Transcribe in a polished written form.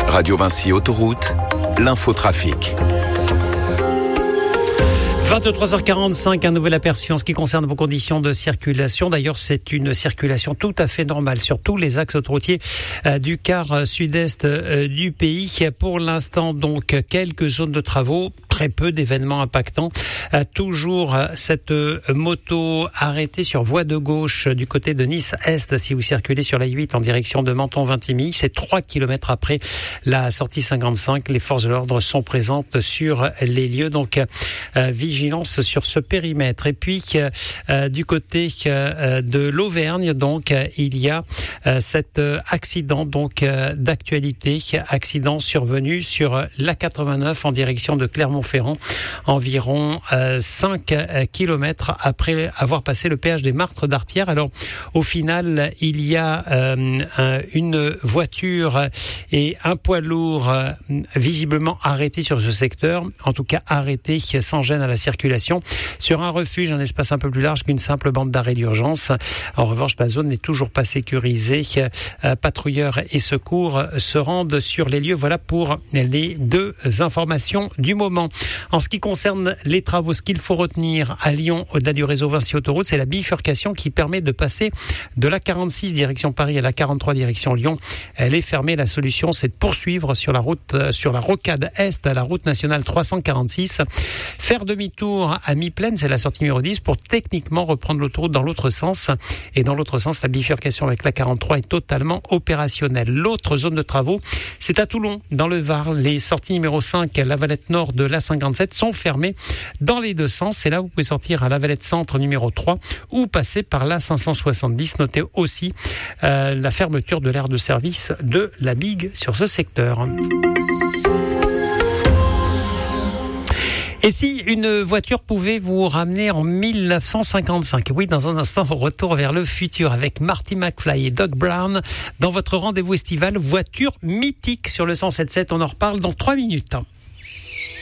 Radio Vinci Autoroute, l'infotrafic. 23h45, un nouvel aperçu en ce qui concerne vos conditions de circulation. D'ailleurs, c'est une circulation tout à fait normale sur tous les axes autoroutiers du quart sud-est du pays. Pour l'instant, donc, quelques zones de travaux, très peu d'événements impactants. Toujours cette moto arrêtée sur voie de gauche du côté de Nice-Est si vous circulez sur la 8 en direction de Menton-Vintimille. C'est 3 km après la sortie 55. Les forces de l'ordre sont présentes sur les lieux. Donc, vigilance sur ce périmètre. Et puis du côté de l'Auvergne, donc il y a cet accident donc d'actualité, accident survenu sur l'A89 en direction de Clermont-Ferrand, environ 5 km après avoir passé le péage des Martres d'Artière. Alors au final, il y a une voiture et un poids lourd visiblement arrêtés sur ce secteur, en tout cas arrêtés sans gêne à la circulation sur un refuge, un espace un peu plus large qu'une simple bande d'arrêt d'urgence. En revanche, la zone n'est toujours pas sécurisée. Patrouilleurs et secours se rendent sur les lieux. Voilà pour les deux informations du moment. En ce qui concerne les travaux, ce qu'il faut retenir à Lyon, au-delà du réseau Vinci Autoroute, c'est la bifurcation qui permet de passer de la 46 direction Paris à la 43 direction Lyon. Elle est fermée. La solution, c'est de poursuivre sur la route, sur la rocade Est à la route nationale 346. Faire demi-tour à mi-plaine, c'est la sortie numéro 10 pour techniquement reprendre l'autoroute dans l'autre sens. Et dans l'autre sens, la bifurcation avec la 43 est totalement opérationnelle. L'autre zone de travaux, c'est à Toulon, dans le Var. Les sorties numéro 5, la Valette Nord de la 57 sont fermées dans les deux sens. C'est là où vous pouvez sortir à la Valette Centre numéro 3 ou passer par la 570. Notez aussi la fermeture de l'aire de service de la Bigue sur ce secteur. Et si une voiture pouvait vous ramener en 1955? Oui, dans un instant, retour vers le futur avec Marty McFly et Doc Brown dans votre rendez-vous estival. Voiture mythique sur le 107.7. On en reparle dans 3 minutes.